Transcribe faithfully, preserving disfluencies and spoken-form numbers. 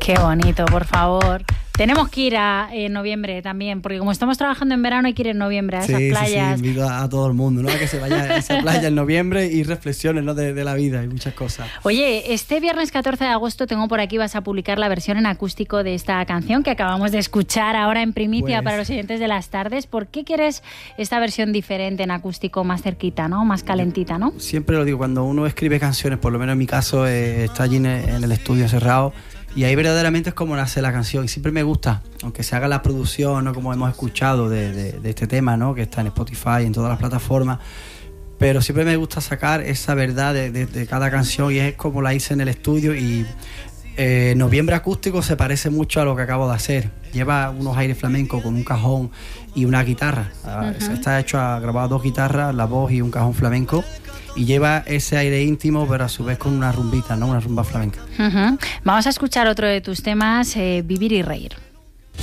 Qué bonito, por favor. Tenemos que ir a, en noviembre también, porque como estamos trabajando en verano hay que ir en noviembre a esas sí, playas. Sí, sí, invito a, a todo el mundo, ¿no? A que se vaya a esa playa en noviembre y reflexiones, ¿no? de, de la vida y muchas cosas. Oye, este viernes catorce de agosto tengo por aquí, vas a publicar la versión en acústico de esta canción que acabamos de escuchar ahora en primicia pues, para los oyentes de las tardes. ¿Por qué quieres esta versión diferente en acústico, más cerquita, ¿no? Más calentita, ¿no? Siempre lo digo, cuando uno escribe canciones, por lo menos en mi caso, eh, está allí en el, en el estudio cerrado. Y ahí verdaderamente es como nace la canción. Y siempre me gusta, aunque se haga la producción, ¿no? Como hemos escuchado de, de, de este tema, ¿no? Que está en Spotify, en todas las plataformas. Pero siempre me gusta sacar esa verdad de, de, de cada canción y es como la hice en el estudio. Y eh, Noviembre Acústico se parece mucho a lo que acabo de hacer. Lleva unos aires flamencos con un cajón y una guitarra. Uh-huh. Está hecho, ha grabado dos guitarras, la voz y un cajón flamenco. Y lleva ese aire íntimo, pero a su vez con una rumbita, ¿no? Una rumba flamenca. Uh-huh. Vamos a escuchar otro de tus temas, eh, Vivir y Reír.